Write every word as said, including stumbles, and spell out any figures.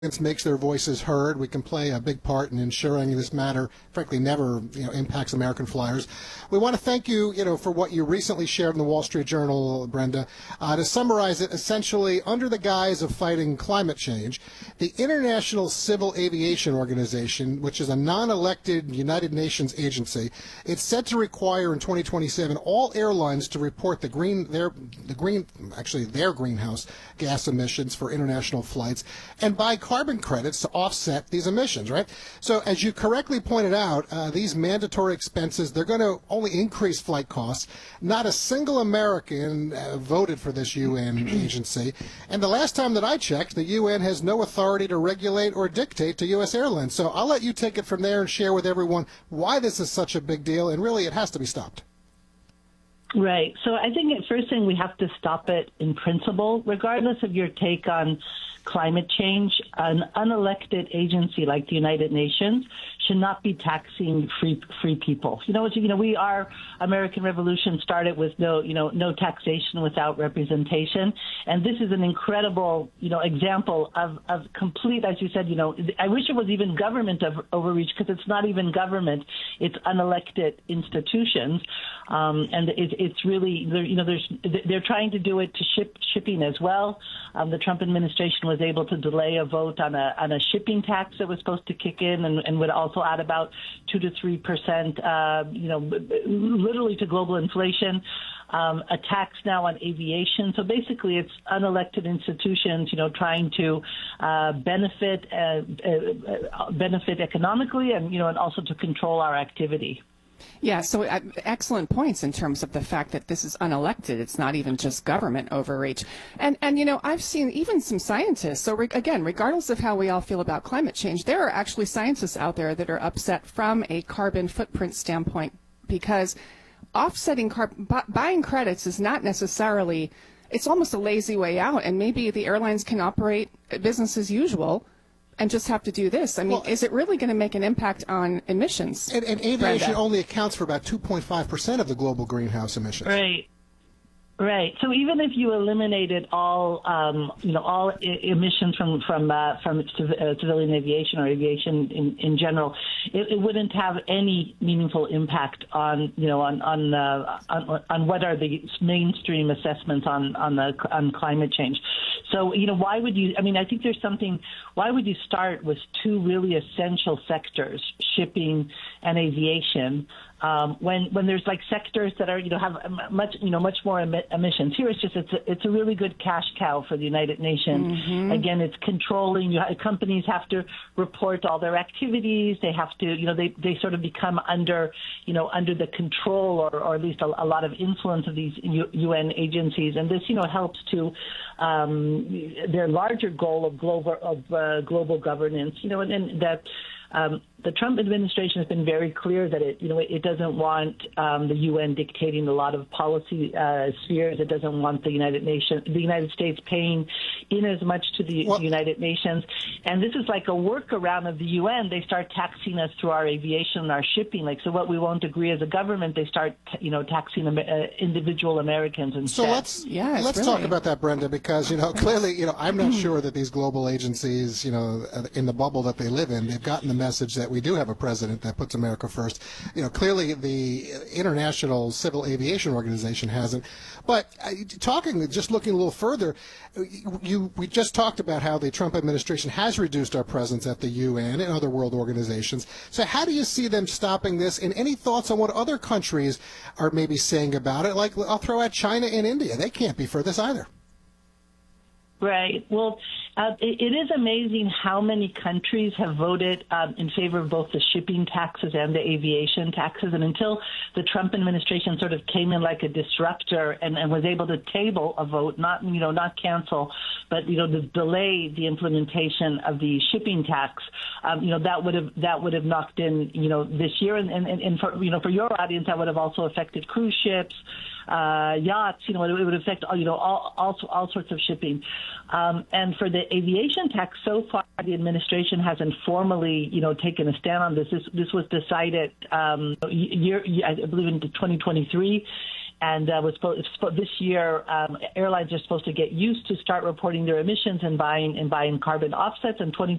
makes their voices heard. We can play a big part in ensuring this matter, frankly, never you know, impacts American flyers. We want to thank you, you know, for what you recently shared in the Wall Street Journal, Brenda. Uh, to summarize it, essentially, under the guise of fighting climate change, the International Civil Aviation Organization, which is a non-elected United Nations agency, it's set to require in twenty twenty-seven all airlines to report the green, their, the green, actually their greenhouse gas emissions for international flights, and buy carbon credits to offset these emissions, right? So as you correctly pointed out, uh, these mandatory expenses, they're going to only increase flight costs. Not a single American uh, voted for this U N agency. And the last time that I checked, the U N has no authority to regulate or dictate to U S airlines. So I'll let you take it from there and share with everyone why this is such a big deal, and really it has to be stopped. Right. So I think the first thing, we have to stop it in principle, regardless of your take on climate change. An unelected agency like the United Nations should not be taxing free free people. You know, you know, we our American Revolution started with no, you know, no taxation without representation, and this is an incredible, you know, example of of complete, as you said, you know, I wish it was even government of overreach, because it's not even government; it's unelected institutions, um, and it, it's really, you know, there's they're trying to do it to ship shipping as well. Um, the Trump administration was able to delay a vote on a on a shipping tax that was supposed to kick in and, and would also add about two to three percent, uh, you know, literally to global inflation. Um, a tax now on aviation. So basically, it's unelected institutions, you know, trying to uh, benefit uh, uh, benefit economically, and you know, and also to control our activity. Yeah, so uh, excellent points in terms of the fact that this is unelected. It's not even just government overreach. And, and you know, I've seen even some scientists, so re- again, regardless of how we all feel about climate change, there are actually scientists out there that are upset from a carbon footprint standpoint, because offsetting, car- bu- buying credits is not necessarily, it's almost a lazy way out, and maybe the airlines can operate business as usual and just have to do this. I mean, well, is it really going to make an impact on emissions? And, and aviation Brenda? only accounts for about two point five percent of the global greenhouse emissions. Right. Right. So even if you eliminated all, um, you know, all I- emissions from from uh, from civ- uh, civilian aviation or aviation in, in general, it, it wouldn't have any meaningful impact on, you know, on on, uh, on on what are the mainstream assessments on on the on climate change. So, you know, why would you? I mean, I think there's something. Why would you start with two really essential sectors, shipping and aviation? Um, when when there's like sectors that are, you know, have much, you know, much more emi- emissions. Here it's just it's a, it's a really good cash cow for the United Nations. Mm-hmm. Again, it's controlling. You know, companies have to report all their activities. They have to, you know, they, they sort of become under, you know, under the control or, or at least a, a lot of influence of these U- UN agencies. And this, you know, helps to um, their larger goal of global of uh, global governance. You know, and, and that. Um, the Trump administration has been very clear that it, you know, it doesn't want um, the U N dictating a lot of policy uh, spheres. It doesn't want the United Nations, the United States paying in as much to the well, United Nations. And this is like a workaround of the U N. They start taxing us through our aviation and our shipping. Like, so what we won't agree as a government, they start, you know, taxing uh, individual Americans instead. So let's yeah, let's really... talk about that, Brenda, because you know clearly, you know, I'm not sure that these global agencies, you know, in the bubble that they live in, they've gotten the message that we do have a president that puts America first. You know, clearly the International Civil Aviation Organization hasn't. But uh, talking, just looking a little further, you, we just talked about how the Trump administration has reduced our presence at the U N and other world organizations. So how do you see them stopping this? And any thoughts on what other countries are maybe saying about it? Like, I'll throw out China and India. They can't be for this either. Right. Well, uh, it, it is amazing how many countries have voted um, in favor of both the shipping taxes and the aviation taxes. And until the Trump administration sort of came in like a disruptor and, and was able to table a vote, not, you know, not cancel, but, you know, to delay the implementation of the shipping tax, um, you know, that would have that would have knocked in, you know, this year. And, and, and for, you know, for your audience, that would have also affected cruise ships, uh, yachts, you know, it, it would affect, you know, all, all, all sorts of shipping. Um, and for the aviation tax, so far the administration hasn't formally, you know, taken a stand on this. This, this was decided, um, year, I believe, in twenty twenty-three. and uh, was supposed, this year um, airlines are supposed to get used to start reporting their emissions and buying and buying carbon offsets. In twenty